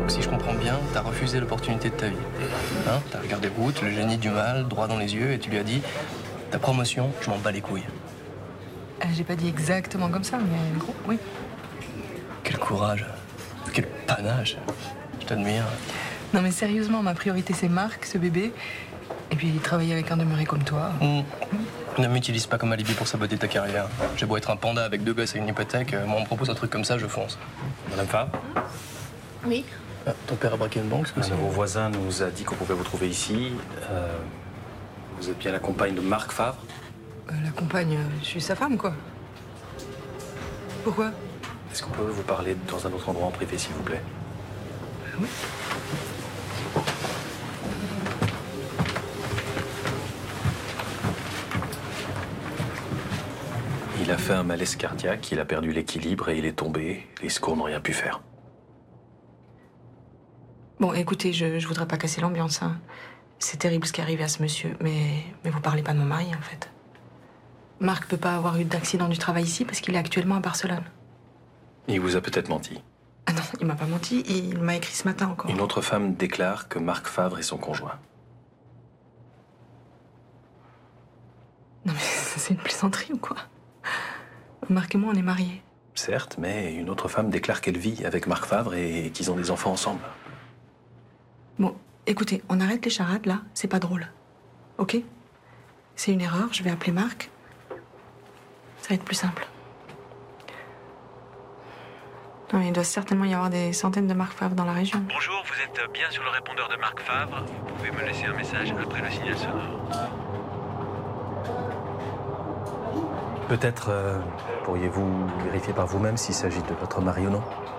Donc si je comprends bien, t'as refusé l'opportunité de ta vie. Hein, t'as regardé Ruth, le génie du mal, droit dans les yeux, et tu lui as dit « Ta promotion, je m'en bats les couilles. » J'ai pas dit exactement comme ça, mais gros, oui. Quel courage, quel panache. Je t'admire. Non mais sérieusement, ma priorité c'est Marc, ce bébé. Et puis travailler avec un demeuré comme toi. Ne m'utilise pas comme alibi pour saboter ta carrière. J'ai beau être un panda avec 2 gosses et une hypothèque, moi on me propose un truc comme ça, je fonce. Madame Favre, Oui. Ton père a braqué une banque, c'est un possible? de vos voisins nous a dit qu'on pouvait vous trouver ici. Vous êtes bien la compagne de Marc Favre? La compagne, je suis sa femme, quoi. Pourquoi? Est-ce qu'on peut vous parler dans un autre endroit en privé, s'il vous plaît? Oui. Il a fait un malaise cardiaque, il a perdu l'équilibre et il est tombé. Les secours n'ont rien pu faire. Bon, écoutez, je voudrais pas casser l'ambiance, hein. C'est terrible ce qui est arrivé à ce monsieur, mais vous parlez pas de mon mari, en fait. Marc peut pas avoir eu d'accident du travail ici parce qu'il est actuellement à Barcelone. Il vous a peut-être menti. Ah non, il m'a pas menti, il m'a écrit ce matin encore. Une autre femme déclare que Marc Favre est son conjoint. Non mais c'est une plaisanterie ou quoi? Marc et moi, on est mariés. Certes, mais une autre femme déclare qu'elle vit avec Marc Favre et qu'ils ont des enfants ensemble. Bon, écoutez, on arrête les charades, là, c'est pas drôle. Ok? C'est une erreur, je vais appeler Marc. Ça va être plus simple. Non, mais il doit certainement y avoir des centaines de Marc Favre dans la région. Bonjour, vous êtes bien sur le répondeur de Marc Favre. Vous pouvez me laisser un message après le signal sonore. Peut-être pourriez-vous vérifier par vous-même s'il s'agit de votre mari ou non?